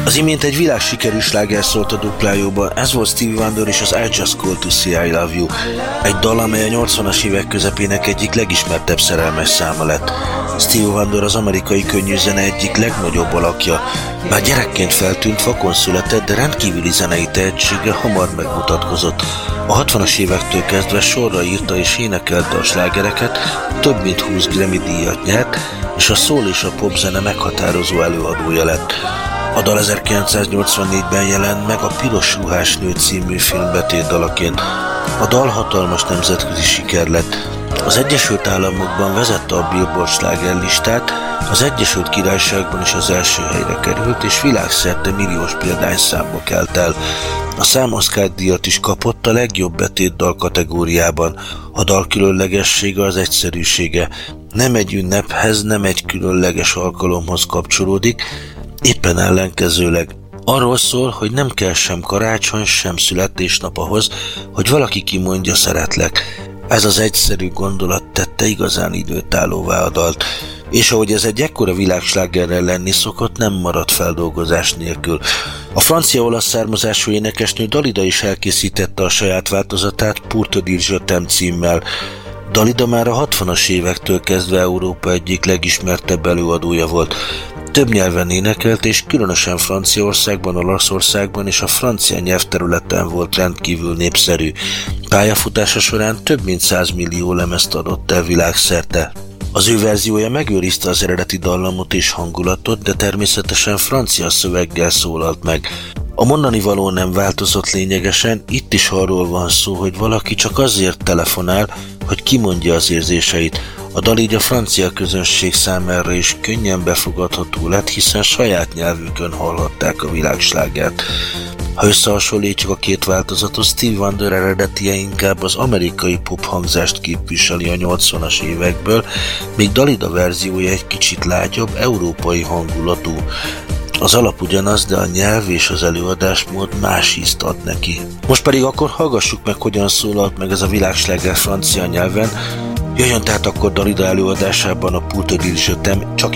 Az imént egy világsikerű sláger szólt a duplájóban, ez volt Stevie Wonder és az I Just Called to Say I Love You, egy dal, amely a 80-as évek közepének egyik legismertebb szerelmes száma lett. Stevie Wonder az amerikai könnyű zene egyik legnagyobb alakja. Már gyerekként feltűnt, vakon született, de rendkívüli zenei tehetséggel hamar megmutatkozott. A 60-as évektől kezdve sorra írta és énekelte a slágereket, több mint 20 Grammy díjat nyert, és a soul és a popzene meghatározó előadója lett. A dal 1984-ben jelent meg a Piros ruhás nő című film betétdalaként. A dal hatalmas nemzetközi siker lett. Az Egyesült Államokban vezette a Billboard slágerlistát, az Egyesült Királyságban is az első helyre került, és világszerte milliós példányszámba kelt el. A szám Oscar-díjat is kapott a legjobb betétdal kategóriában. A dal különlegessége az egyszerűsége. Nem egy ünnephez, nem egy különleges alkalomhoz kapcsolódik, éppen ellenkezőleg. Arról szól, hogy nem kell sem karácsony, sem születésnap ahhoz, hogy valaki kimondja szeretlek. Ez az egyszerű gondolat tette igazán időtállóvá a dalt. És ahogy ez egy ekkora világslágerrel lenni szokott, nem maradt feldolgozás nélkül. A francia-olasz származású énekesnő Dalida is elkészítette a saját változatát Pour te dire je t'aime címmel. Dalida már a 60-as évektől kezdve Európa egyik legismertebb előadója volt. Több nyelven énekelt, és különösen Franciaországban, Olaszországban és a francia nyelvterületen volt rendkívül népszerű. Pályafutása során több mint 100 millió lemezt adott el világszerte. Az ő verziója megőrizte az eredeti dallamot és hangulatot, de természetesen francia szöveggel szólalt meg. A mondani való nem változott lényegesen, itt is arról van szó, hogy valaki csak azért telefonál, hogy kimondja az érzéseit. A dal így a francia közönség számára is könnyen befogadható lett, hiszen saját nyelvükön hallhatták a világslágert. Ha összehasonlítjuk a két változatot, Stevie Wonder eredetie inkább az amerikai pop hangzást képviseli a 80-as évekből, míg Dalida verziója egy kicsit lágyabb, európai hangulatú. Az alap ugyanaz, de a nyelv és az előadásmód más ízt ad neki. Most pedig akkor hallgassuk meg, hogyan szólalt meg ez a világsláger francia nyelven. Jöjjön tehát akkor Dalida előadásában a Pour te dire je t'aime, csak